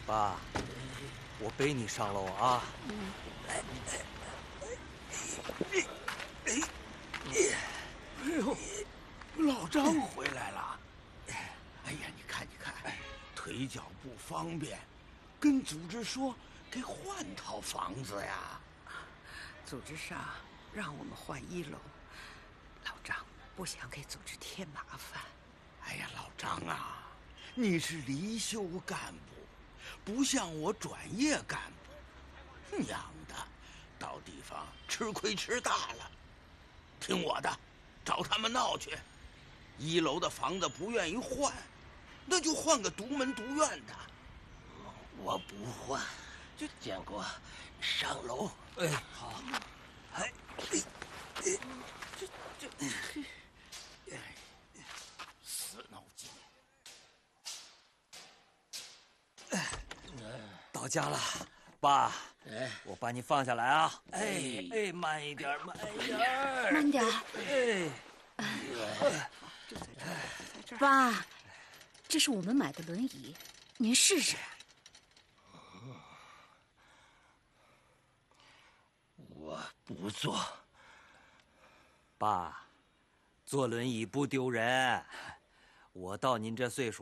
爸，我背你上楼啊。 哎呦，老张回来了。哎呀，你看，腿脚不方便，跟组织说给换套房子呀。 组织上让我们换1楼，老张不想给组织添麻烦。 哎呀，老张啊，你是离休干部，不像我转业干部，娘的，到地方吃亏吃大了。听我的，找他们闹去。1楼的房子不愿意换，那就换个独门独院的。 我不换，建国，上楼。 哎，好。哎， 死脑筋。 到家了，爸。 哎， 我把你放下来啊！哎，慢一点，慢一点， 慢点。爸，这是我们买的轮椅，您试试。 我不坐。 爸，坐轮椅不丢人。我到您这岁数。